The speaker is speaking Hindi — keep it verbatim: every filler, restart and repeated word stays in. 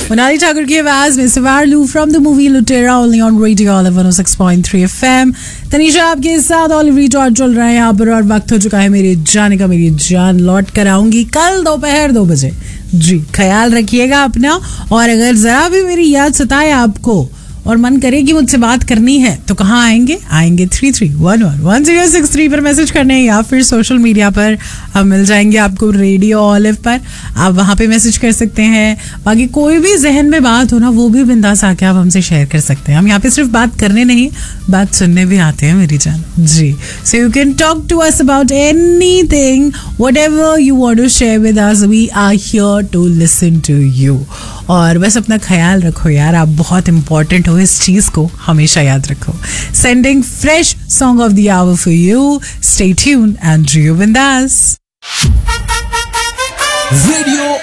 मोनाली ठाकुर की आवाज में सवार लू फ्रॉम द मूवी लुटेरा only on radio olive one O six point three FM. Tanisha आपके साथ ऑलिव रिटॉर्ट चल रहा है यहाँ पर और वक्त हो चुका है मेरे जाने का। मेरी जान लौट कर आऊंगी कल दोपहर दो बजे। जी ख्याल रखिएगा अपना, और अगर जरा भी मेरी याद सताए आपको और मन करे कि मुझसे बात करनी है तो कहाँ आएंगे आएंगे three three one one one zero six three पर मैसेज करने, या फिर सोशल मीडिया पर हम मिल जाएंगे आपको रेडियो ऑलिव पर, आप वहाँ पे मैसेज कर सकते हैं। बाकी कोई भी जहन में बात हो ना, वो भी बिंदास आके आप हमसे शेयर कर सकते हैं। हम यहाँ पे सिर्फ बात करने नहीं, बात सुनने भी आते हैं मेरी जान जी। So you can talk to us about anything, whatever you want to share with us, we are here to listen to you. और बस अपना ख्याल रखो यार, आप बहुत इंपॉर्टेंट हो, इस चीज को हमेशा याद रखो। Sending fresh song of the hour for you, stay tuned and जियो बिंदास। रेडियो